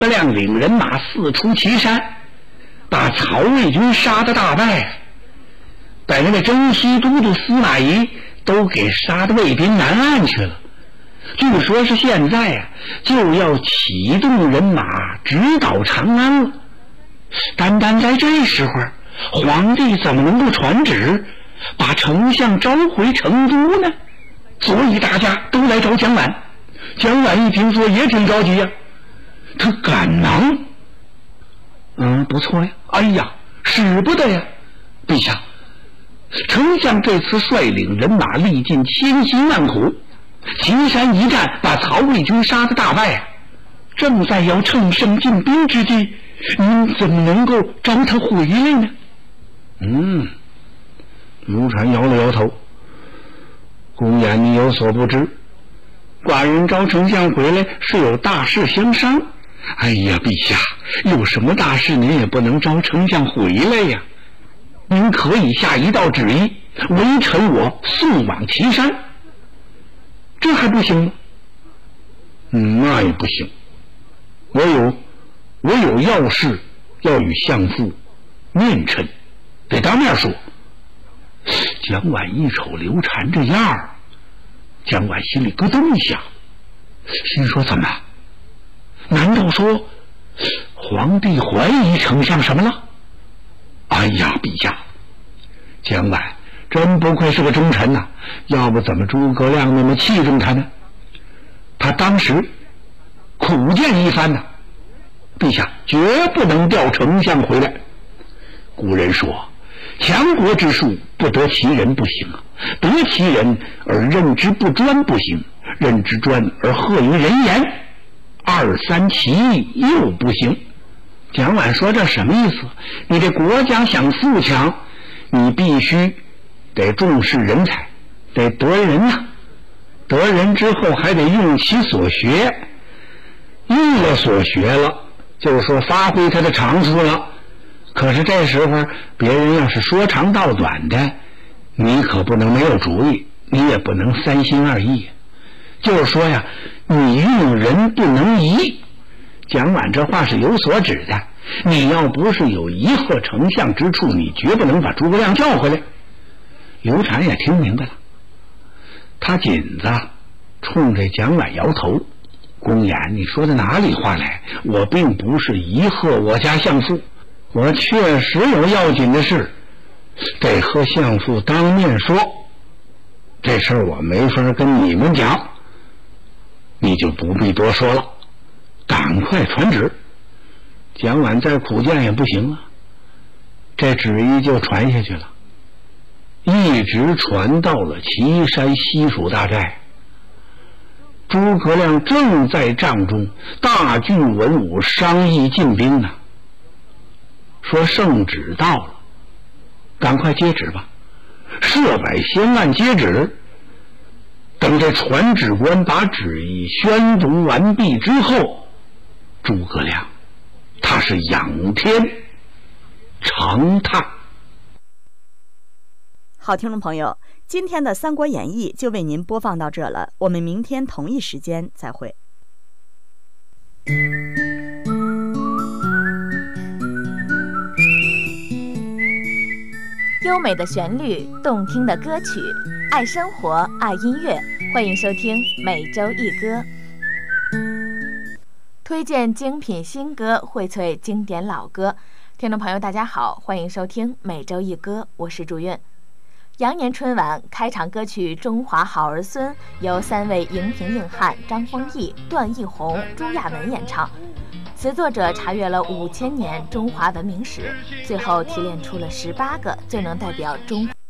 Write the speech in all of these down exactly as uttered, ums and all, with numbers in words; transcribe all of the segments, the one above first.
诸葛亮领人马四出祁山，把曹魏军杀得大败，把那个征西都督司马懿都给杀得魏兵南岸去了。据说是现在啊，就要启动人马直捣长安了。单单在这时候，皇帝怎么能够传旨把丞相召回成都呢？所以大家都来找蒋琬。蒋琬一听说也挺着急呀、啊，他赶忙，嗯，不错呀，哎呀，使不得呀，陛下，丞相这次率领人马历尽千辛万苦，祁山一战把曹魏军杀得大败，正在要乘胜进兵之际，您怎么能够召他回来呢？嗯，刘禅摇了摇头，公言你有所不知，寡人召丞相回来是有大事相商。哎呀，陛下，有什么大事您也不能召丞相回来呀？您可以下一道旨意，微臣我送往祁山，这还不行吗？嗯，那也不行，我有我有要事要与相父面陈，得当面说。蒋琬一瞅刘禅这样儿，蒋琬心里咯噔一下，心说怎么？难道说皇帝怀疑丞相什么了？哎呀，陛下，蒋琬真不愧是个忠臣呐、啊，要不怎么诸葛亮那么器重他呢？他当时苦谏一番呢、啊，陛下绝不能调丞相回来。古人说，强国之术不得其人不行啊，得其人而任之不专不行，任之专而贺于人言，二三其意又不行。蒋琬说这什么意思？你这国家想富强，你必须得重视人才，得得人呐、啊，得人之后还得用其所学，用了所学了，就是说发挥他的长处了。可是这时候别人要是说长道短的，你可不能没有主意，你也不能三心二意。就是说呀，你用人不能疑。蒋琬这话是有所指的，你要不是有疑惑丞相之处，你绝不能把诸葛亮叫回来。刘禅也听明白了，他紧子冲着蒋琬摇头，公言你说的哪里话来？我并不是疑惑我家相父，我确实有要紧的事得和相父当面说，这事儿我没法跟你们讲，你就不必多说了，赶快传旨。蒋琬再苦谏也不行了，这旨意就传下去了，一直传到了祁山西蜀大寨。诸葛亮正在帐中大聚文武，商议进兵呢。说圣旨到了，赶快接旨吧。设摆先案接旨，等这传旨官把旨意宣读完毕之后，诸葛亮他是仰天长叹。 好，听众朋友，今天的《三国演义》就为您播放到这了，我们明天同一时间再会。 优美的旋律，动听的歌曲，爱生活，爱音乐，欢迎收听每周一歌，推荐精品新歌，荟萃经典老歌。听众朋友大家好，欢迎收听每周一歌，我是祝韵。羊年春晚开场歌曲《中华好儿孙》由三位荧屏硬汉张丰毅、段奕宏、朱亚文演唱，词作者查阅了五千年中华文明史，最后提炼出了十八个最能代表中华。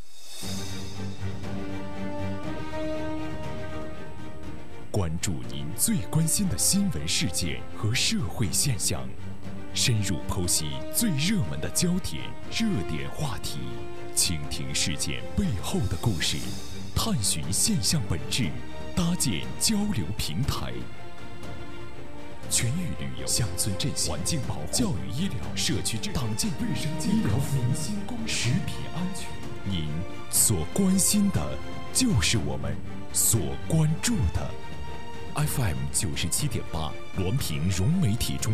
关注您最关心的新闻事件和社会现象，深入剖析最热门的焦点、热点话题，倾听事件背后的故事，探寻现象本质，搭建交流平台。全域旅游、乡村振兴、环境保护、教育医疗、社区治党建卫生、医疗服务、食品安全，您所关心的，就是我们所关注的。 F M 九十七点八，滦平融媒体中。